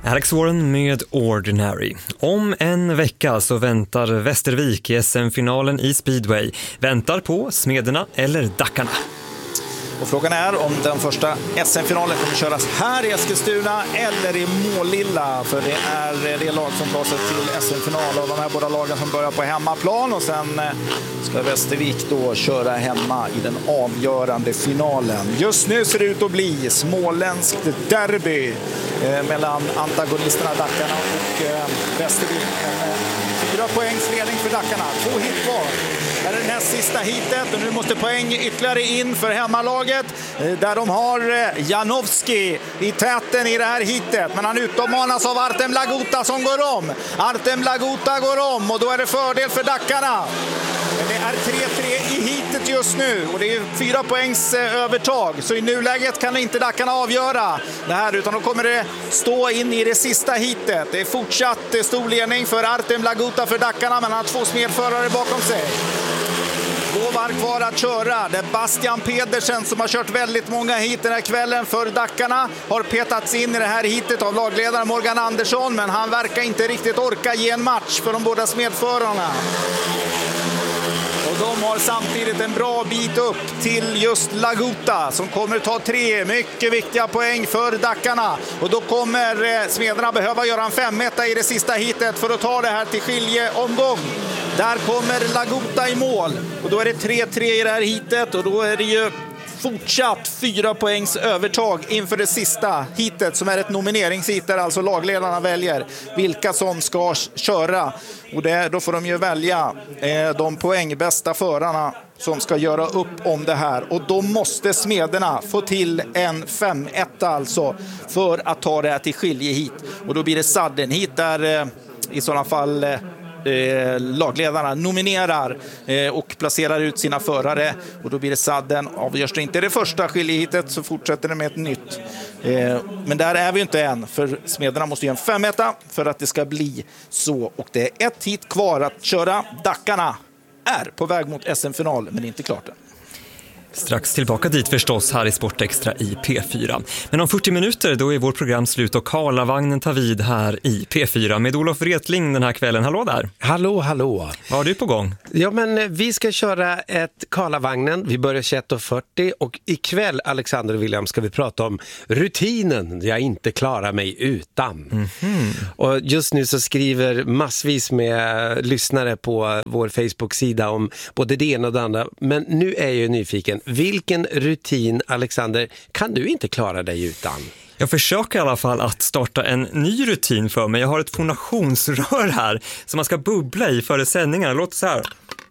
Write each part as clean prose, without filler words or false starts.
Alex Warren med Ordinary. Om en vecka så väntar Västervik i SM-finalen i Speedway. Väntar på Smederna eller Dackarna. Och frågan är om den första SM-finalen kommer köras här i Eskilstuna eller i Målilla. För det är det lag som tar sig till SM-final av de här båda lagen som börjar på hemmaplan. Och sen ska Västervik då köra hemma i den avgörande finalen. Just nu ser det ut att bli småländskt derby mellan antagonisterna Dackarna och Västervik. 4 poängs ledning för Dackarna, 2 hit kvar. Det är det näst sista hitet och nu måste poäng ytterligare in för hemmalaget där de har Janowski i täten i det här hitet. Men han utmanas av Artem Laguta som går om. Artem Laguta går om och då är det fördel för Dackarna. Det är 3-3 i hitet just nu och det är 4 poängs övertag. Så i nuläget kan inte Dackarna avgöra det här utan då kommer det stå in i det sista hitet. Det är fortsatt stor ledning för Artem Laguta för Dackarna, men han har 2 smedförare bakom sig. 2 varv kvar att köra. Det är Bastian Pedersen som har kört väldigt många hit den här kvällen för Dackarna. Har petats in i det här hitet av lagledaren Morgan Andersson, men han verkar inte riktigt orka ge en match för de båda smedförarna. Och de har samtidigt en bra bit upp till just Laguta som kommer ta 3 mycket viktiga poäng för Dackarna. Och då kommer Smederna behöva göra en 5-1 i det sista hitet för att ta det här till skiljeomgång. Där kommer Laguta i mål och då är det 3-3 i det här hitet och då är det ju fortsatt 4 poängs övertag inför det sista hitet som är ett nomineringshit där alltså lagledarna väljer vilka som ska köra. Och då får de ju välja de poängbästa förarna som ska göra upp om det här. Och då måste Smederna få till en 5-1 alltså för att ta det här till skiljehit. Och då blir det sudden hit där i sådana fall lagledarna nominerar och placerar ut sina förare och då blir det sadden. Avgörs det inte det första skiljehitet så fortsätter det med ett nytt. Men där är vi inte än, för Smederna måste göra en 5-1 för att det ska bli så. Och det är ett hit kvar att köra. Dackarna är på väg mot SM-final men inte klart än. Strax tillbaka dit förstås här i Sportextra i P4. Men om 40 minuter då är vårt program slut och Karlavagnen tar vid här i P4 med Olof Wretling den här kvällen. Hallå där! Hallå, hallå! Vad har du på gång? Ja, men vi ska köra ett Karlavagnen. Vi börjar 21:40 och ikväll, Alexander och William, ska vi prata om rutinen jag inte klarar mig utan. Och just nu så skriver massvis med lyssnare på vår Facebook-sida om både det ena och det andra. Men nu är jag ju nyfiken. Vilken rutin, Alexander, kan du inte klara dig utan? Jag försöker i alla fall att starta en ny rutin för mig. Jag har ett fonationsrör här som man ska bubbla i före sändningarna. Låt så här.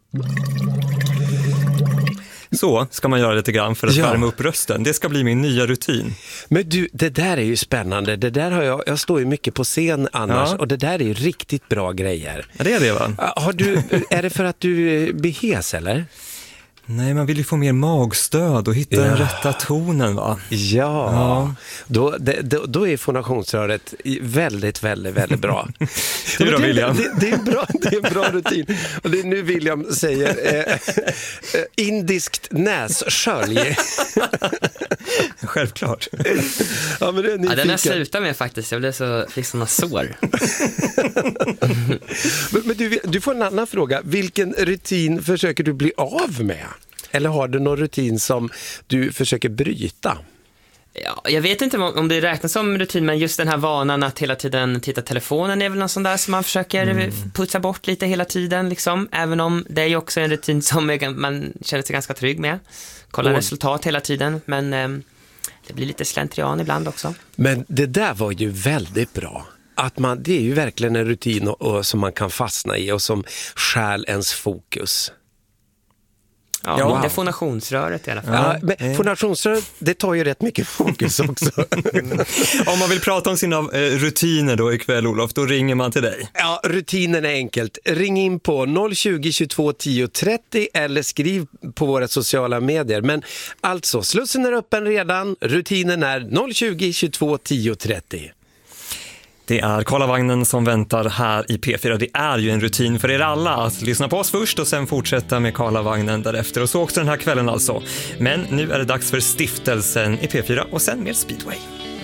Så ska man göra lite grann för att värma upp rösten. Det ska bli min nya rutin. Men du, det där är ju spännande. Det där har jag står ju mycket på scen annars och det där är ju riktigt bra grejer. Ja, det är det, va? Är det för att du blir hes eller? Nej, man vill ju få mer magstöd och hitta den rätta tonen, va? Ja. Då är fonationsröret väldigt, väldigt, väldigt bra. Det är bra, William. Det är en bra rutin. Och det är nu William säger indiskt nässkölj. Självklart. Ja, men det är den här slutar med faktiskt. Jag fick såna sår. Men du får en annan fråga. Vilken rutin försöker du bli av med? Eller har du någon rutin som du försöker bryta? Ja, jag vet inte om det räknas som rutin, men just den här vanan att hela tiden titta telefonen är väl någon sån där som man försöker putsa bort lite hela tiden liksom. Även om det är ju också en rutin som man känner sig ganska trygg med. Kolla resultat hela tiden, men det blir lite slentrian ibland också. Men det där var ju väldigt bra. Det är ju verkligen en rutin som man kan fastna i och som stjäl ens fokus. Ja, det är fonationsröret i alla fall. Ja, men fonationsröret, det tar ju rätt mycket fokus också. Om man vill prata om sina rutiner då ikväll, Olof, då ringer man till dig. Ja, rutinen är enkelt. Ring in på 020 22 10 30 eller skriv på våra sociala medier. Men alltså, slussen är öppen redan. Rutinen är 020 22 10 30. Det är Karlavagnen som väntar här i P4. Det är ju en rutin för er alla att lyssna på oss först och sen fortsätta med Karlavagnen därefter. Och så också den här kvällen alltså. Men nu är det dags för stiftelsen i P4 och sen mer Speedway.